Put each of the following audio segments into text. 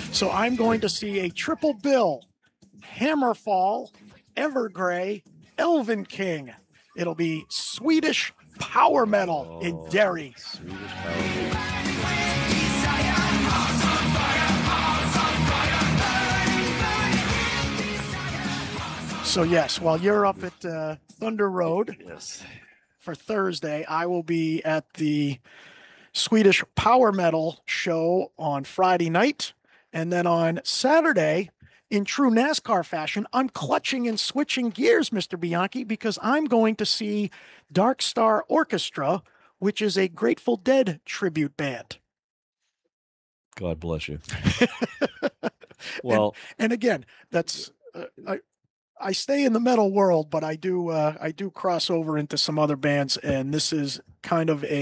So I'm going to see a triple bill: Hammerfall, Evergrey, Elven King. It'll be Swedish power metal in Derry. Swedish power metal. So yes, while you're up at Thunder Road Yes. for Thursday, I will be at the Swedish power metal show on Friday night. And then on Saturday, in true NASCAR fashion, I'm clutching and switching gears, Mr. Bianchi, because I'm going to see Dark Star Orchestra, which is a Grateful Dead tribute band. God bless you. Well, and again, that's I stay in the metal world, but I do cross over into some other bands, and this is kind of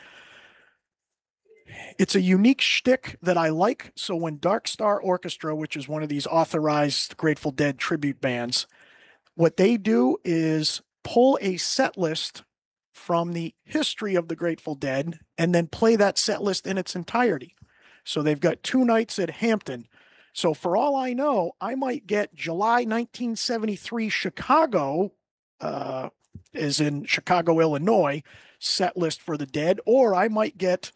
it's a unique shtick that I like. So when Dark Star Orchestra, which is one of these authorized Grateful Dead tribute bands, what they do is pull a set list from the history of the Grateful Dead and then play that set list in its entirety. So they've got 2 nights at Hampton. So for all I know, I might get July 1973 Chicago, as in Chicago, Illinois, set list for the Dead, or I might get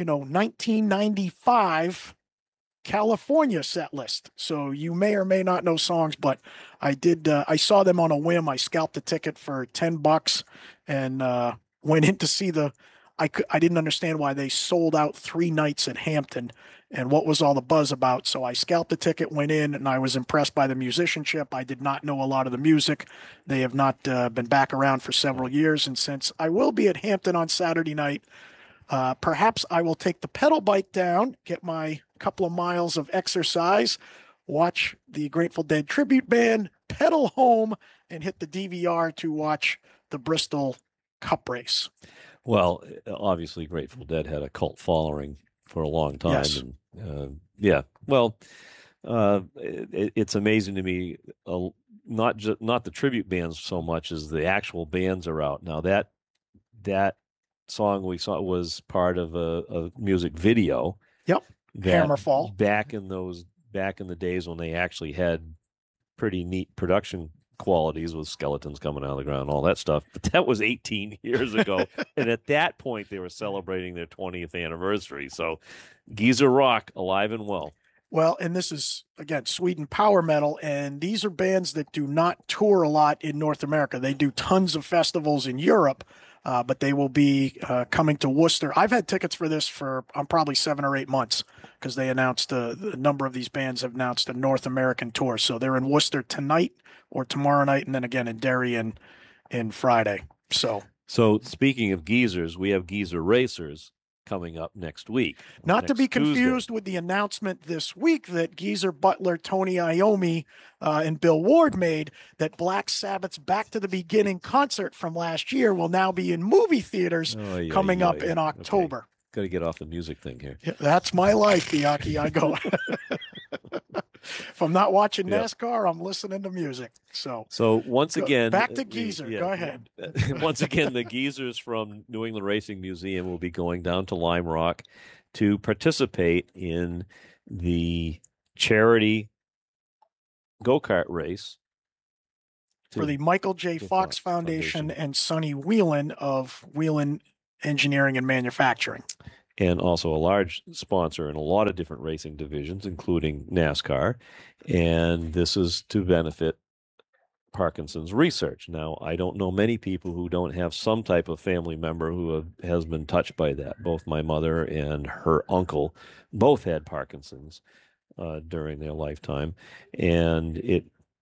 1995 California set list. So you may or may not know songs, but I saw them on a whim. I scalped a ticket for $10 and went in to see I didn't understand why they sold out 3 nights at Hampton and what was all the buzz about. So I scalped the ticket, went in, and I was impressed by the musicianship. I did not know a lot of the music. They have not been back around for several years. And since I will be at Hampton on Saturday night, perhaps I will take the pedal bike down, get my couple of miles of exercise, watch the Grateful Dead tribute band, pedal home, and hit the DVR to watch the Bristol Cup race. Well, obviously, Grateful Dead had a cult following for a long time. Yes. And, yeah. Well, it's amazing to me, not the tribute bands so much as the actual bands are out. Now, that song we saw was part of a music video. Yep. Hammerfall. Back in the days when they actually had pretty neat production qualities with skeletons coming out of the ground, all that stuff. But that was 18 years ago. And at that point, they were celebrating their 20th anniversary. So Geezer Rock, alive and well. Well, and this is, again, Sweden power metal, and these are bands that do not tour a lot in North America. They do tons of festivals in Europe, but they will be coming to Worcester. I've had tickets for this for probably 7 or 8 months because they announced a number of these bands have announced a North American tour. So they're in Worcester tonight or tomorrow night, and then again in Derry in Friday. So speaking of geezers, we have Geezer Racers coming up next week. Not to be confused with the announcement this week that Geezer Butler, Tony Iommi, and Bill Ward made that Black Sabbath's Back to the Beginning concert from last year will now be in movie theaters coming up in October. Okay. Got to get off the music thing here. Yeah, that's my life, Bianchi. I go. If I'm not watching NASCAR, I'm listening to music. So once again, back to Geezer. Go ahead. Once again, the Geezers from New England Racing Museum will be going down to Lime Rock to participate in the charity go-kart race for the Michael J. Fox Foundation and Sonny Whelan of Whelan Engineering and Manufacturing. And also a large sponsor in a lot of different racing divisions, including NASCAR. And this is to benefit Parkinson's research. Now, I don't know many people who don't have some type of family member who has been touched by that. Both my mother and her uncle both had Parkinson's during their lifetime. And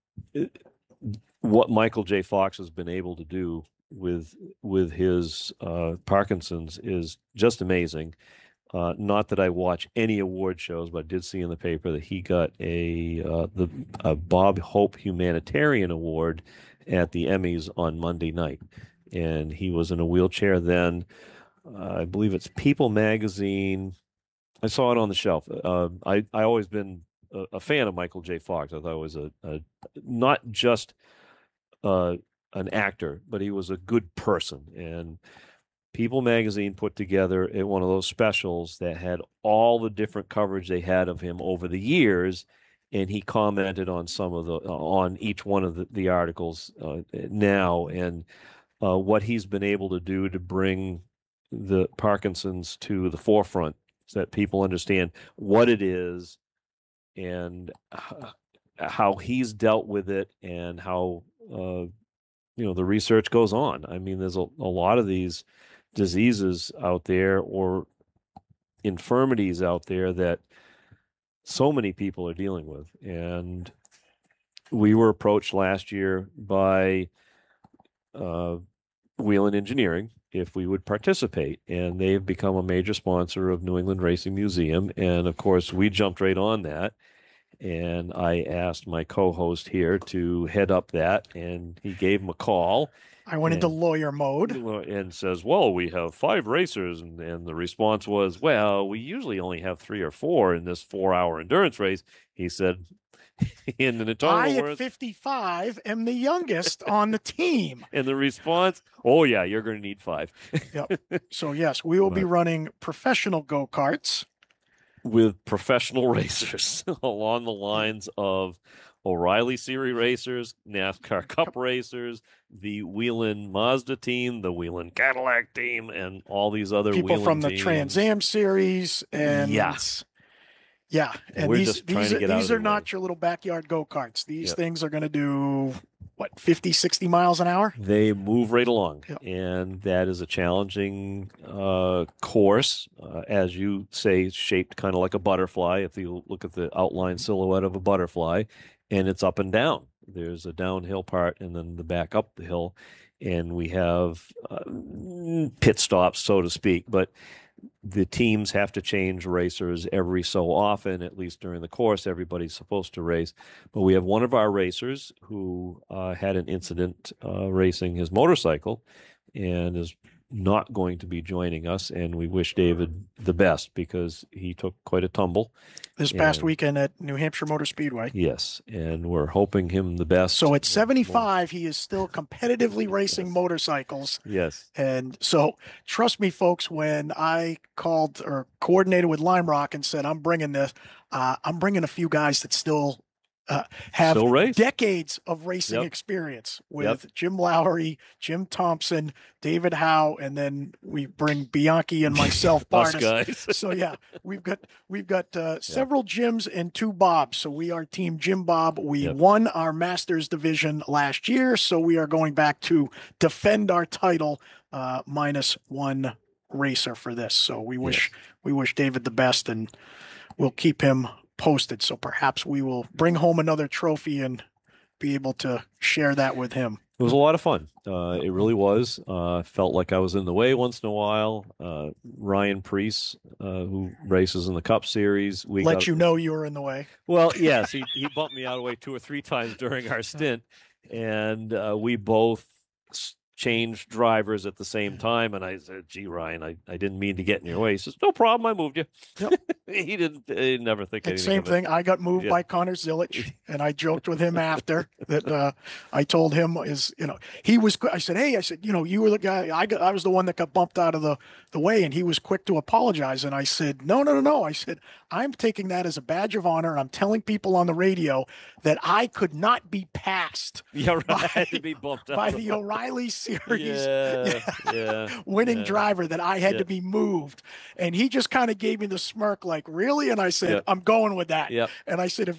what Michael J. Fox has been able to do with his Parkinson's is just amazing. Not that I watch any award shows, but I did see in the paper that he got a Bob Hope Humanitarian Award at the Emmys on Monday night, and he was in a wheelchair then. I believe it's People Magazine. I saw it on the shelf. I always been a fan of Michael J. Fox. I thought it was a not just an actor, but he was a good person. And People Magazine put together one of those specials that had all the different coverage they had of him over the years, and he commented on some of the on each one of the articles now, and what he's been able to do to bring the Parkinson's to the forefront so that people understand what it is and how he's dealt with it and how the research goes on. I mean, there's a lot of these diseases out there or infirmities out there that so many people are dealing with. And we were approached last year by Whelen Engineering if we would participate. And they've become a major sponsor of New England Racing Museum. And of course, we jumped right on that. And I asked my co-host here to head up that, and he gave him a call. I went into lawyer mode and says, well, we have 5 racers. And the response was, well, we usually only have 3 or 4 in this 4-hour endurance race. He said, in an I at 55 am the youngest on the team. And the response, oh, yeah, you're going to need 5. Yep. So, yes, we will be running professional go-karts. With professional racers along the lines of O'Reilly Series racers, NASCAR Cup racers, the Whelen Mazda team, the Whelen Cadillac team, and all these other people Whelen from the teams. Trans Am series. And yeah. And these are not your little backyard go-karts. These things are going to do, 50, 60 miles an hour? They move right along. Yep. And that is a challenging course, as you say, shaped kind of like a butterfly. If you look at the outline silhouette of a butterfly, and it's up and down. There's a downhill part and then the back up the hill. And we have pit stops, so to speak. But the teams have to change racers every so often, at least during the course. Everybody's supposed to race. But we have one of our racers who had an incident racing his motorcycle and is not going to be joining us. And we wish David the best because he took quite a tumble. This past weekend at New Hampshire Motor Speedway. Yes, and we're hoping him the best. So at 75, he is still competitively racing motorcycles. Yes. And so trust me, folks, when I called or coordinated with Lime Rock and said, I'm bringing this, I'm bringing a few guys that still have decades of racing experience with Jim Lowry, Jim Thompson, David Howe, and then we bring Bianchi and myself, Us guys. So we've got several Jims and 2 Bobs. So we are Team Jim Bob. We won our Masters division last year, so we are going back to defend our title minus 1 racer for this. So we wish David the best, and we'll keep him posted. So perhaps we will bring home another trophy and be able to share that with him. It was a lot of fun. It really was. Felt like I was in the way once in a while. Ryan Preece, who races in the Cup Series, you know you were in the way. Well, yes, he bumped me out of the way 2 or 3 times during our stint, and we both changed drivers at the same time. And I said, gee, Ryan, I didn't mean to get in your way. He says, no problem, I moved you. Yep. He never think anything same thing. I got moved by Connor Zilich, and I joked with him after that. I told him he was, I said, hey, you were the guy, I was the one that got bumped out of the way, and he was quick to apologize. And I said, no. I said, I'm taking that as a badge of honor, and I'm telling people on the radio that I could not be passed to be bumped out by the O'Reilly Series winning driver, that I had to be moved. And he just kind of gave me the smirk like, really? And I said, I'm going with that. And I said,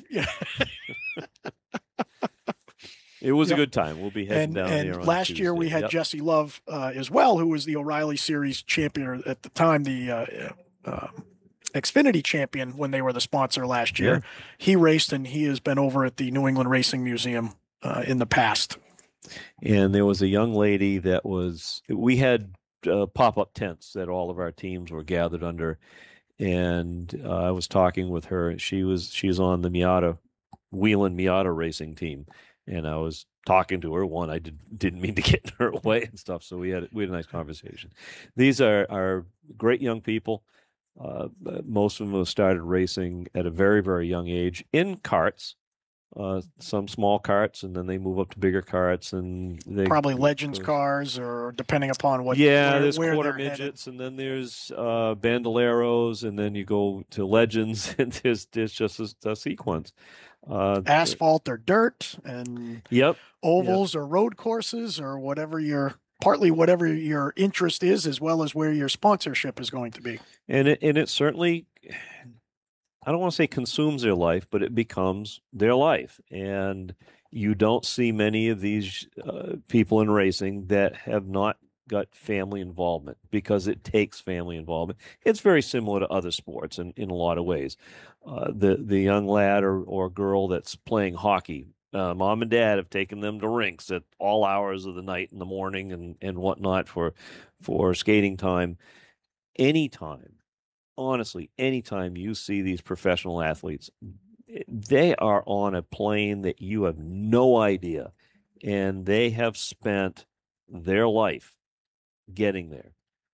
it was a good time. We'll be heading down here on last Tuesday. year we had Jesse Love as well, who was the O'Reilly Series champion at the time, the Xfinity champion when they were the sponsor last year. He raced, and he has been over at the New England Racing Museum in the past. And there was a young lady we had pop-up tents that all of our teams were gathered under. And I was talking with her. She's on the Whelen Miata racing team. And I was talking to her. One, I didn't mean to get in her way and stuff. So we had a nice conversation. These are great young people. Most of them have started racing at a very, very young age in karts. some small carts, and then they move up to bigger carts, and they Probably Legends goes. cars, or depending upon what Yeah, there's where quarter they're headed. midgets, and then there's bandoleros, and then you go to legends, and there's just a sequence. Uh, Asphalt or dirt, and yep, yep. ovals or road courses, or partly whatever your interest is, as well as where your sponsorship is going to be. And it certainly, I don't want to say consumes their life, but it becomes their life. And you don't see many of these people in racing that have not got family involvement, because it takes family involvement. It's very similar to other sports in a lot of ways. The young lad or girl that's playing hockey, mom and dad have taken them to rinks at all hours of the night and the morning and whatnot for skating time. Anytime, honestly, anytime you see these professional athletes, they are on a plane that you have no idea, and they have spent their life getting there.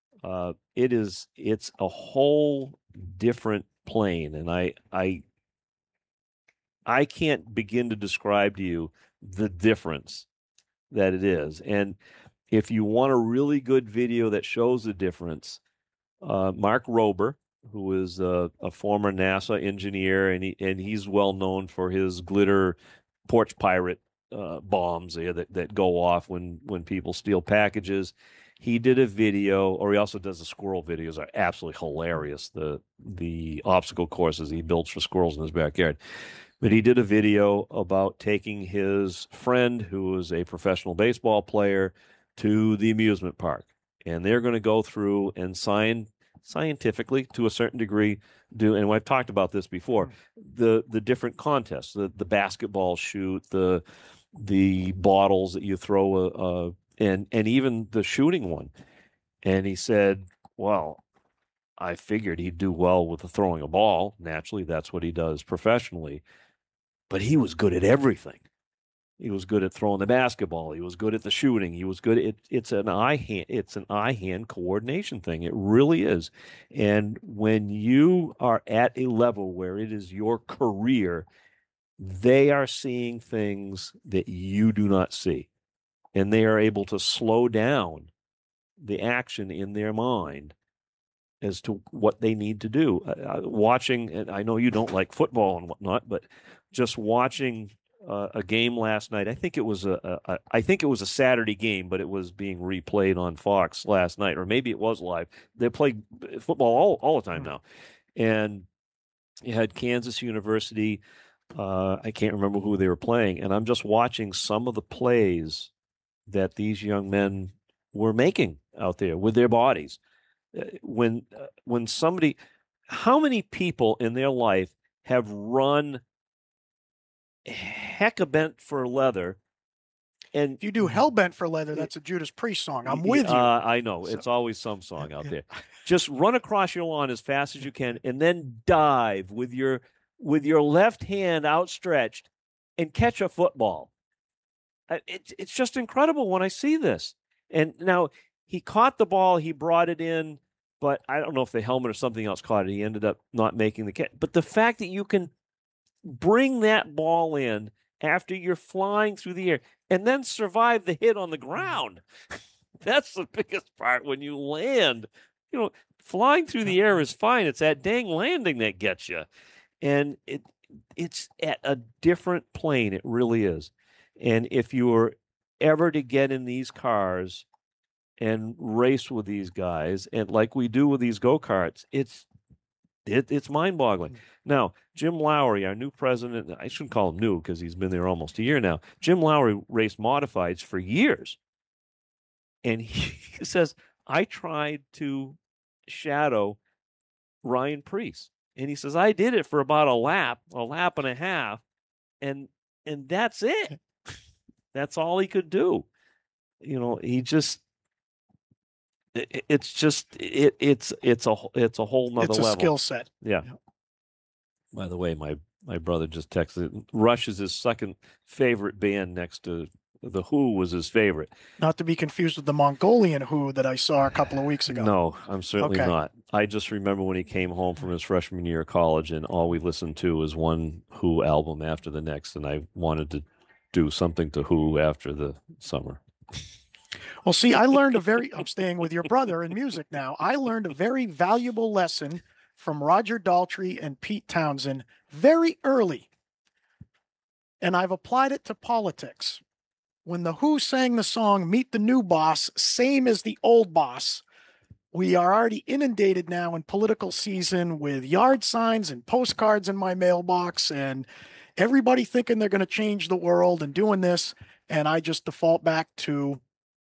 It's a whole different plane, and I can't begin to describe to you the difference that it is. And if you want a really good video that shows the difference, Mark Rober, who is a former NASA engineer, and he's well known for his glitter porch pirate bombs there that go off when people steal packages. He did a video, or he also does the squirrel videos, are absolutely hilarious. The obstacle courses he builds for squirrels in his backyard. But he did a video about taking his friend, who was a professional baseball player, to the amusement park. And they're going to go through and scientifically, to a certain degree, and I've talked about this before, the different contests, the basketball shoot, the bottles that you throw, and even the shooting one. And he said, well, I figured he'd do well with the throwing a ball. Naturally, that's what he does professionally. But he was good at everything. He was good at throwing the basketball. He was good at the shooting. He was good at it's an eye hand coordination thing. It really is. And when you are at a level where it is your career, they are seeing things that you do not see. And they are able to slow down the action in their mind as to what they need to do. Watching, and I know you don't like football and whatnot, but just watching a game last night. I think it was a Saturday game, but it was being replayed on Fox last night, or maybe it was live. They play football all the time now, and you had Kansas University. I can't remember who they were playing, and I'm just watching some of the plays that these young men were making out there with their bodies. When somebody, how many people in their life have run heck a bent for leather? And if you do Hell Bent for Leather, that's a Judas Priest song. I'm with you. I know, it's always some song out there. Just run across your lawn as fast as you can, and then dive with your left hand outstretched and catch a football. It's just incredible when I see this. And now he caught the ball, he brought it in, but I don't know if the helmet or something else caught it. He ended up not making the catch. But the fact that you can bring that ball in after you're flying through the air and then survive the hit on the ground, that's the biggest part. When you land, flying through the air is fine. It's that dang landing that gets you. And it's at a different plane. It really is. And if you were ever to get in these cars and race with these guys, and like we do with these go-karts, it's mind-boggling. Now, Jim Lowry, our new president, I shouldn't call him new because he's been there almost a year now. Jim Lowry raced modifieds for years. And he says, I tried to shadow Ryan Preece. And he says, I did it for about a lap and a half, and that's it. That's all he could do. He just it's a whole nother It's a level. skill set. Yeah. By the way, my brother just texted. Rush is his second favorite band next to the Who was his favorite. Not to be confused with the Mongolian Who that I saw a couple of weeks ago. No, I'm certainly Okay. not. I just remember when he came home from his freshman year of college, and all we listened to was one Who album after the next, and I wanted to do something to Who after the summer. Well, see, I'm staying with your brother in music now. I learned a very valuable lesson from Roger Daltrey and Pete Townsend very early, and I've applied it to politics. When the Who sang the song Meet the New Boss, same as the old boss, we are already inundated now in political season with yard signs and postcards in my mailbox and everybody thinking they're going to change the world and doing this. And I just default back to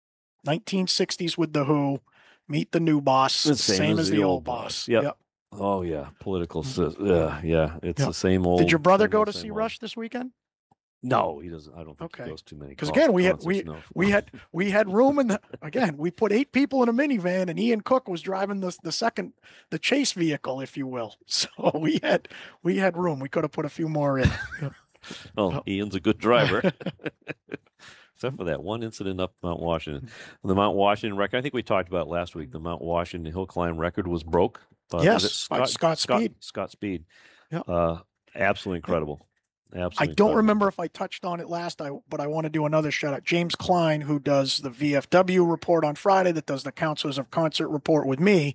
1960s with the Who, Meet the New Boss, The same as the old boss. Yep. Oh yeah, political. Yeah. It's Yep. the same old. Did your brother same go old, to same see old. Rush this weekend? No, he doesn't. I don't think Okay. he goes too many. Because again, we concerts, no. we had room in the again. We put 8 people in a minivan, and Ian Cook was driving the chase vehicle, if you will. So we had room. We could have put a few more in. Oh, Ian's a good driver. Except for that one incident up Mount Washington. The Mount Washington record, I think we talked about it last week. The Mount Washington Hill Climb record was broke. Yes, Was it by Scott Speed. Scott Speed. Yeah. Absolutely incredible. Absolutely I don't incredible. remember if I touched on it last, but I want to do another shout out. James Klein, who does the VFW report on Friday, that does the Counselors of Concert report with me,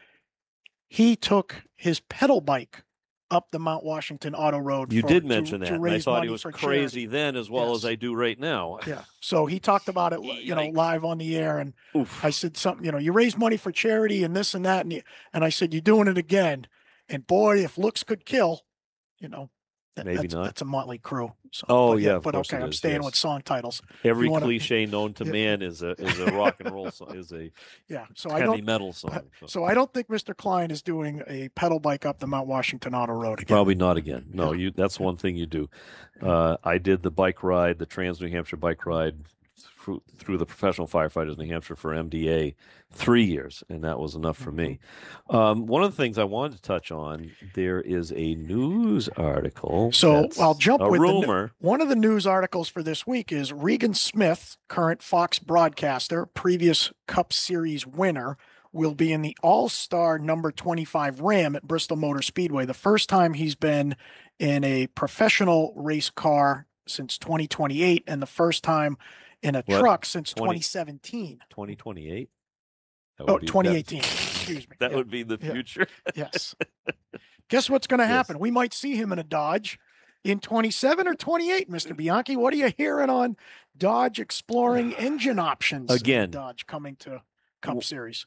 he took his pedal bike up the Mount Washington Auto Road. You did mention that. To And I raise thought money he was for crazy charity. then as well Yes. as I do right now. Yeah. So he talked about it, Yikes. live on the air. And Oof. I said something, you raise money for charity and this and that. And I said, you're doing it again. And boy, if looks could kill, Maybe not. That's a Motley Crue. So, Oh, but yeah, of but course okay, it I'm is, staying yes. with song titles. Every You wanna- cliche known to Yeah. man is a rock and roll song, is a Yeah. So I heavy don't. metal song. So I don't think Mr. Klein is doing a pedal bike up the Mount Washington Auto Road again. Probably not again. No, that's one thing you do. I did the bike ride, the Trans New Hampshire bike ride through the Professional Firefighters of New Hampshire for MDA 3 years, and that was enough for me. One of the things I wanted to touch on, there is a news article. So that's I'll jump a with rumor. One of the news articles for this week is Regan Smith, current Fox broadcaster, previous Cup Series winner, will be in the All-Star number 25 Ram at Bristol Motor Speedway. The first time he's been in a professional race car since 2028, and the first time in a truck since 2017. 2028? Oh, 2018. Excuse me. That Yeah. would be the future. Yes. Guess what's going to happen? We might see him in a Dodge in 27 or 28, Mr. Bianchi. What are you hearing on Dodge exploring engine options? Again, Dodge coming to Cup Series.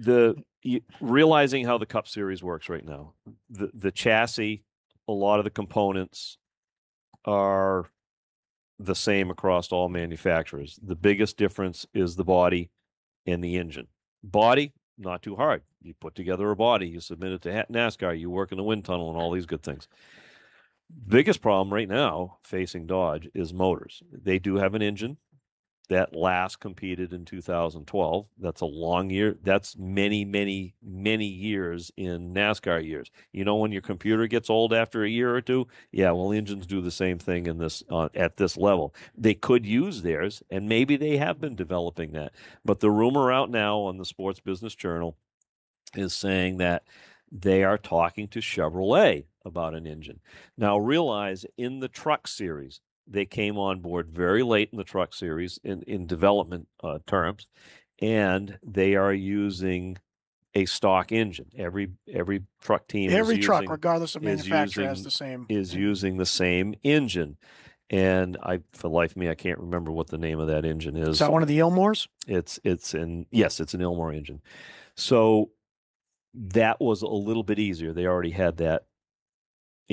Realizing how the Cup Series works right now, the chassis, a lot of the components are the same across all manufacturers. The biggest difference is the body and the engine. Body, not too hard. You put together a body, you submit it to NASCAR, you work in the wind tunnel and all these good things. Biggest problem right now facing Dodge is motors. They do have an engine that last competed in 2012. That's a long year. That's many, many, many years in NASCAR years. When your computer gets old after a year or two, yeah, well, engines do the same thing in this at this level. They could use theirs, and maybe they have been developing that. But the rumor out now on the Sports Business Journal is saying that they are talking to Chevrolet about an engine. Now, realize in the truck series, they came on board very late in the truck series in development terms, and they are using a stock engine. Every truck team, regardless of manufacturer, has the same. Is using the same engine. And for the life of me, I can't remember what the name of that engine is. Is that one of the Ilmores? It's an Ilmor engine. So that was a little bit easier. They already had that